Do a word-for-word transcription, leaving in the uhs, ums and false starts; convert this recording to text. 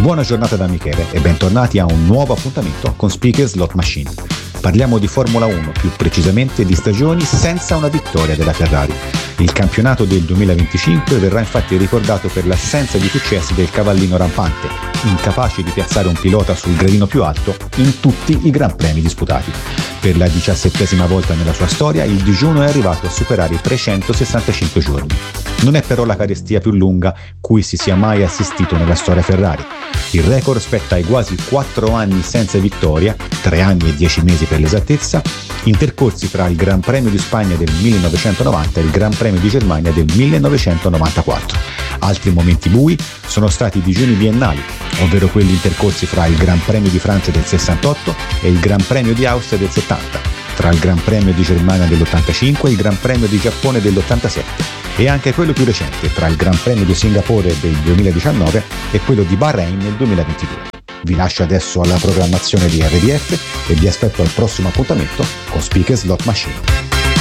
Buona giornata da Michele e bentornati a un nuovo appuntamento con Speaker Slot Machine. Parliamo di Formula uno, più precisamente di stagioni senza una vittoria della Ferrari. Il campionato del duemilaventicinque verrà infatti ricordato per l'assenza di successi del cavallino rampante, incapace di piazzare un pilota sul gradino più alto in tutti i Gran Premi disputati. Per la diciassettesima volta nella sua storia, il digiuno è arrivato a superare i trecentosessantacinque giorni. Non è però la carestia più lunga cui si sia mai assistito nella storia Ferrari. Il record spetta ai quasi quattro anni senza vittoria, tre anni e dieci mesi per l'esattezza, intercorsi fra il Gran Premio di Spagna del millenovecentonovanta e il Gran Premio di Germania del millenovecentonovantaquattro. Altri momenti bui sono stati i digiuni biennali, ovvero quelli intercorsi fra il Gran Premio di Francia del sessantotto e il Gran Premio di Austria del settanta, tra il Gran Premio di Germania dell'ottantacinque e il Gran Premio di Giappone dell'ottantasette, e anche quello più recente tra il Gran Premio di Singapore del duemiladiciannove e quello di Bahrain nel duemilaventidue. Vi lascio adesso alla programmazione di R D F e vi aspetto al prossimo appuntamento con Speaker Slot Machine.